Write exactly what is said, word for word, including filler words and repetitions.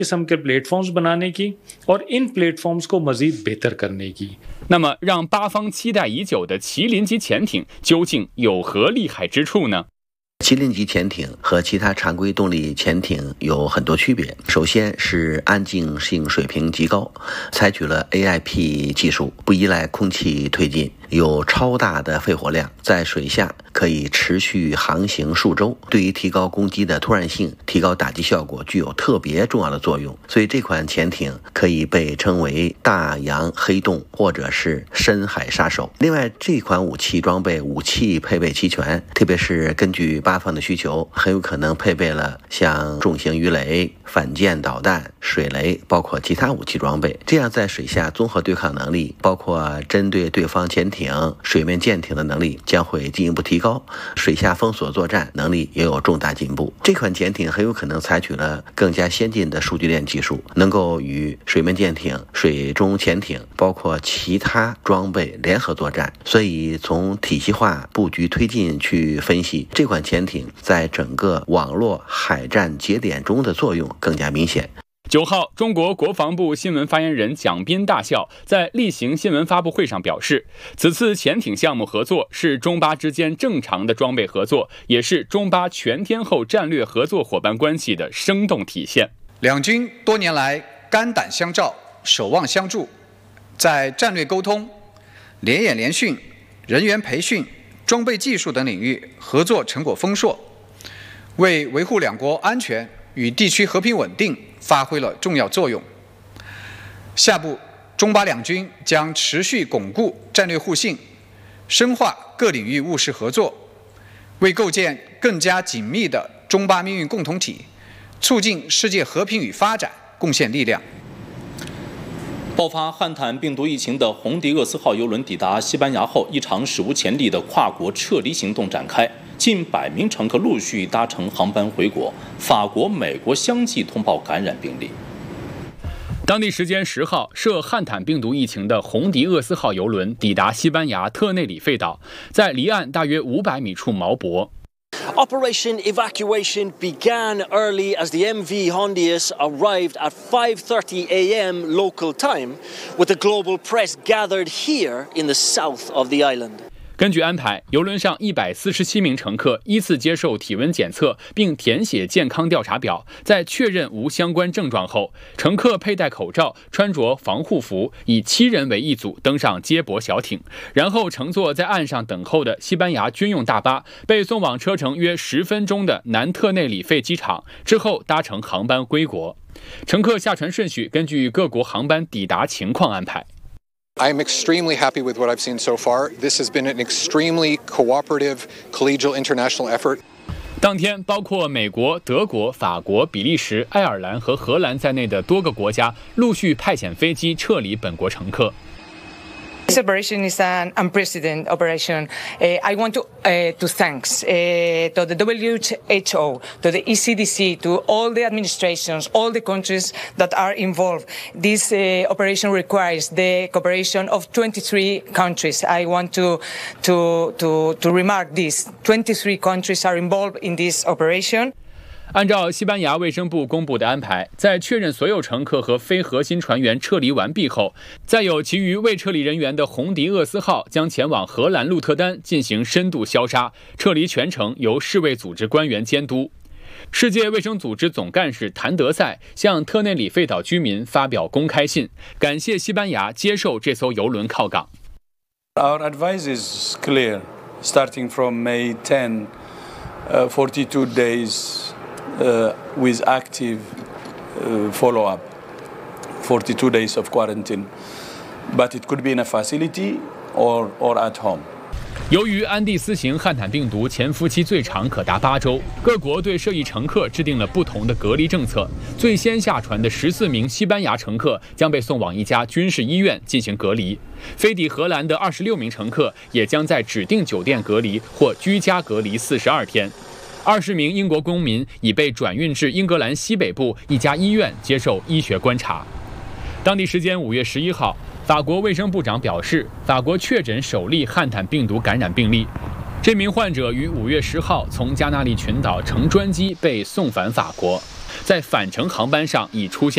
किस्म के प्लेटफॉर्म्स बनाने की और इन प्लेटफॉर्म्स को मजीद बेहतर करने की。 那么，让八方期待已久的麒麟级潜艇究竟有何厉害之处呢？ 麒麟级潜艇和其他常规动力潜艇有很多区别。首先是安静性水平极高，采取了 A I P 技术，不依赖空气推进，有超大的肺活量，在水下可以持续航行数周，对于提高攻击的突然性、提高打击效果具有特别重要的作用。所以这款潜艇可以被称为大洋黑洞或者是深海杀手。另外，这款武器装备武器配备齐全，特别是根据八方的需求，很有可能配备了像重型鱼雷、反舰导弹、水雷，包括其他武器装备。这样在水下综合对抗能力，包括针对对方潜艇、水面舰艇的能力将会进一步提高，水下封锁作战能力也有重大进步。这款潜艇很有可能采取了更加先进的数据链技术，能够与水面舰艇、水中潜艇包括其他装备联合作战。所以从体系化布局推进去分析，这款潜艇在整个网络海战节点中的作用更加明显。 九号，中国国防部新闻发言人蒋斌大校在例行新闻发布会上表示，此次潜艇项目合作是中巴之间正常的装备合作，也是中巴全天候战略合作伙伴关系的生动体现。 两军多年来肝胆相照、守望相助，在战略沟通、联演联训、人员培训、装备技术等领域合作成果丰硕，为维护两国安全与地区和平稳定发挥了重要作用。下步，中巴两军将持续巩固战略互信，深化各领域务实合作，为构建更加紧密的中巴命运共同体，促进世界和平与发展贡献力量。 爆发汉坦病毒疫情的红迪厄斯号邮轮抵达西班牙后，一场史无前例的跨国撤离行动展开，近百名乘客陆续搭乘航班回国。法国、美国相继通报感染病例。 当地时间十号，涉汉坦病毒疫情的红迪厄斯号邮轮抵达西班牙特内里费岛，在离岸大约五百米处锚泊。 Operation evacuation began early as the M V Hondius arrived at five thirty a m local time, with the global press gathered here in the south of the island. 根据安排，邮轮上一百四十七名乘客依次接受体温检测，并填写健康调查表。在确认无相关症状后，乘客佩戴口罩，穿着防护服，以七人为一组登上接驳小艇，然后乘坐在岸上等候的西班牙军用大巴，被送往车程约十分钟的南特内里费机场，之后搭乘航班归国。乘客下船顺序根据各国航班抵达情况安排。 I'm extremely happy with what I've seen so far. This has been an extremely cooperative, collegial international effort. 当天，包括美国、德国、法国、比利时、爱尔兰和荷兰在内的多个国家陆续派遣飞机撤离本国乘客。 This operation is an unprecedented operation. Uh, I want to uh, to thanks uh, to the W H O, to the E C D C, to all the administrations, all the countries that are involved. This uh, operation requires the cooperation of twenty-three countries. I want to to to to remark this: twenty-three countries are involved in this operation. 按照西班牙卫生部公布的安排，在确认所有乘客和非核心船员撤离完毕后，载有其余未撤离人员的红迪厄斯号将前往荷兰鹿特丹进行深度消杀，撤离全程由世卫组织官员监督。世界卫生组织总干事谭德赛向特内里费岛居民发表公开信，感谢西班牙接受这艘邮轮靠港。 Our advice is clear, starting from May tenth, uh, forty-two days.Uh, with active uh, follow-up, forty-two days of quarantine, but it could be in a facility or, or at home. 由于安第斯型汉坦病毒潜伏期最长可达八周，各国对涉疫乘客制定了不同的隔离政策。最先下船的十四名西班牙乘客将被送往一家军事医院进行隔离，飞抵荷兰的二十六名乘客也将在指定酒店隔离或居家隔离四十二天。二十名英国公民已被转运至英格兰西北部一家医院接受医学观察。当地时间五月十一号，法国卫生部长表示，法国确诊首例汉坦病毒感染病例。这名患者于五月十号从加那利群岛乘专机被送返法国，在返程航班上已出现。